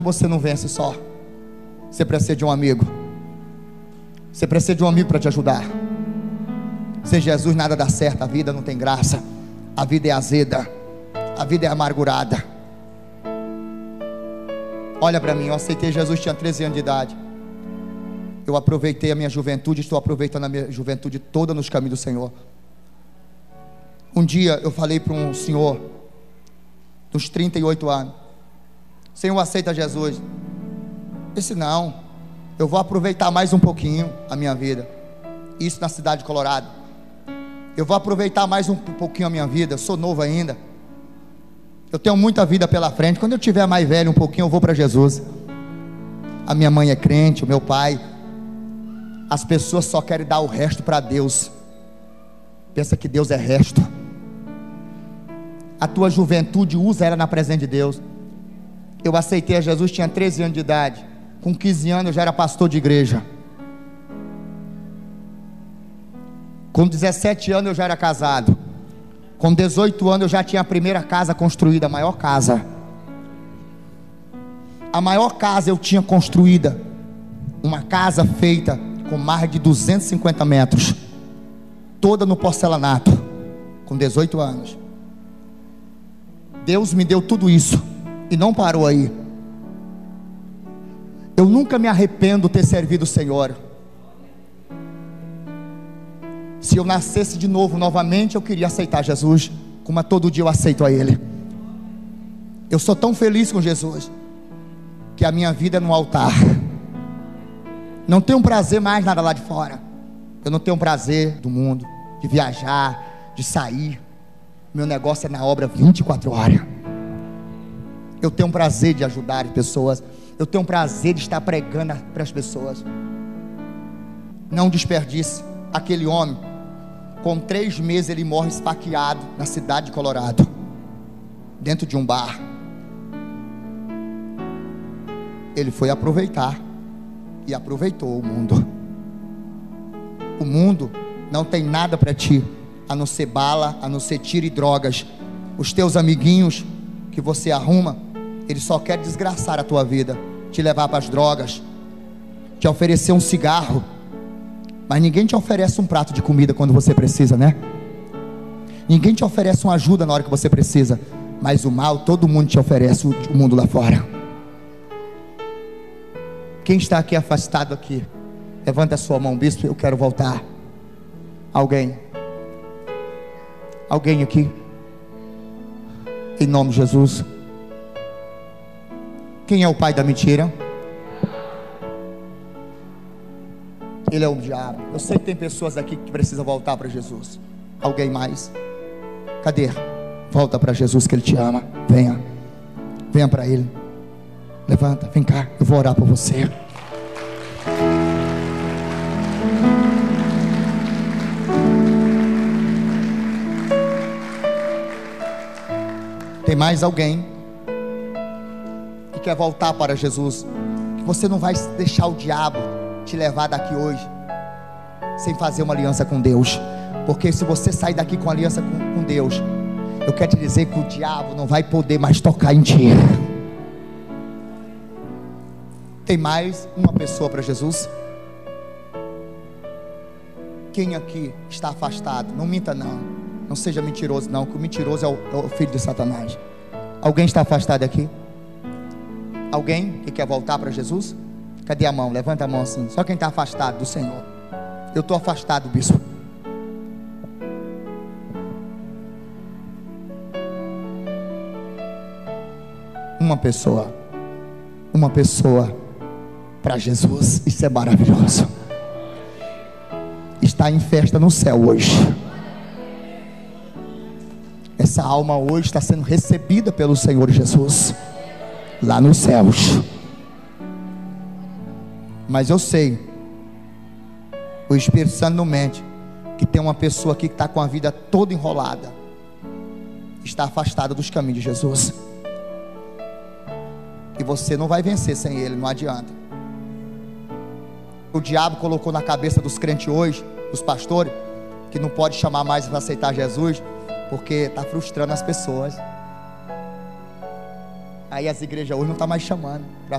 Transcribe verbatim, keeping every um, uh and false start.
Você não vence só. Você precisa de um amigo. Você precisa de um amigo para te ajudar. Sem Jesus nada dá certo. A vida não tem graça. A vida é azeda. A vida é amargurada. Olha para mim, eu aceitei Jesus, tinha treze anos de idade. Eu aproveitei a minha juventude. Estou aproveitando a minha juventude toda nos caminhos do Senhor. Um dia eu falei para um senhor dos trinta e oito anos: Senhor, aceita Jesus? Eu disse: não, eu vou aproveitar mais um pouquinho a minha vida. Isso na cidade de Colorado. Eu vou aproveitar mais um pouquinho a minha vida. Eu sou novo ainda. Eu tenho muita vida pela frente. Quando eu tiver mais velho um pouquinho, eu vou para Jesus. A minha mãe é crente, o meu pai. As pessoas só querem dar o resto para Deus. Pensa que Deus é resto. A tua juventude, usa ela na presença de Deus. Eu aceitei a Jesus, tinha treze anos de idade. Com quinze anos eu já era pastor de igreja. Com dezessete anos eu já era casado. Com dezoito anos eu já tinha a primeira casa construída, a maior casa. A maior casa eu tinha construída. Uma casa feita com mais de duzentos e cinquenta metros. Toda no porcelanato. Com dezoito anos. Deus me deu tudo isso. E não parou aí. Eu nunca me arrependo de ter servido o Senhor. Se eu nascesse de novo, novamente, eu queria aceitar Jesus, como a todo dia eu aceito a Ele. Eu sou tão feliz com Jesus, que a minha vida é no altar. Não tenho prazer mais nada lá de fora. Eu não tenho prazer do mundo, de viajar, de sair. Meu negócio é na obra vinte e quatro horas. Eu tenho um prazer de ajudar as pessoas. Eu tenho um prazer de estar pregando para as pessoas. Não desperdice. Aquele homem, com três meses ele morre esfaqueado na cidade de Colorado, dentro de um bar. Ele foi aproveitar e aproveitou o mundo. O mundo não tem nada para ti, a não ser bala, a não ser tiro e drogas. Os teus amiguinhos que você arruma, eles só querem desgraçar a tua vida, te levar para as drogas, te oferecer um cigarro. Mas ninguém te oferece um prato de comida quando você precisa, né? Ninguém te oferece uma ajuda na hora que você precisa. Mas o mal, todo mundo te oferece, o mundo lá fora. Quem está aqui afastado aqui, levanta a sua mão, bispo, eu quero voltar. Alguém? Alguém aqui? Em nome de Jesus. Quem é o pai da mentira? Ele é o diabo. Eu sei que tem pessoas aqui que precisam voltar para Jesus. Alguém mais? Cadê? Volta para Jesus, que Ele te ama. Venha. Venha para Ele. Levanta, vem cá. Eu vou orar por você. Tem mais alguém que quer voltar para Jesus? Que você não vai deixar o diabo te levar daqui hoje sem fazer uma aliança com Deus. Porque se você sair daqui com aliança com, com Deus, eu quero te dizer que o diabo não vai poder mais tocar em ti. Tem mais uma pessoa para Jesus? Quem aqui está afastado? Não minta não. Não seja mentiroso não, que o mentiroso é o, é o filho de Satanás. Alguém está afastado aqui? Alguém que quer voltar para Jesus? Cadê a mão? Levanta a mão assim. Só quem está afastado do Senhor. Eu estou afastado, bispo. Uma pessoa. Uma pessoa para Jesus. Isso é maravilhoso. Está em festa no céu hoje. Essa alma hoje está sendo recebida pelo Senhor Jesus lá nos céus. Mas eu sei, o Espírito Santo não mente, que tem uma pessoa aqui que está com a vida toda enrolada, está afastada dos caminhos de Jesus, e você não vai vencer sem Ele, não adianta. O diabo colocou na cabeça dos crentes hoje, dos pastores, que não pode chamar mais para aceitar Jesus, porque está frustrando as pessoas. Aí as igrejas hoje não estão mais chamando para